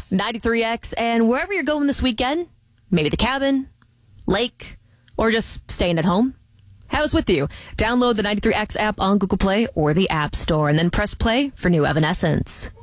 93X, and wherever you're going this weekend, maybe the cabin, lake, or just staying at home, have us with you. Download the 93X app on Google Play or the App Store, and then press play for new Evanescence.